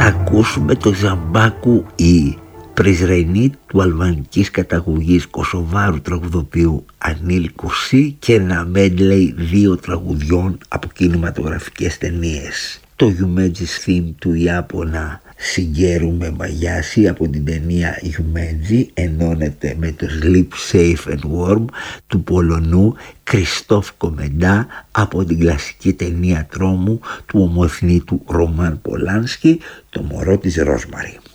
θα ακούσουμε το Ζαμπάκου ή Πριζρενή του αλβανικής καταγωγής Κωσοβάρου τραγουδοποιού Ανίλ Κουρσί και ένα medley 2 τραγουδιών από κινηματογραφικές ταινίες. Το Γιουμέτζις theme του Ιάπωνα Σιγκέρου με Μαγιάση από την ταινία Γιουμέτζι ενώνεται με το Sleep Safe and Warm του Πολωνού Κριστόφ Κομεντά από την κλασική ταινία τρόμου του ομοεθνήτου Ρωμάν Πολάνσκι, το μωρό της Ρόσμαρη.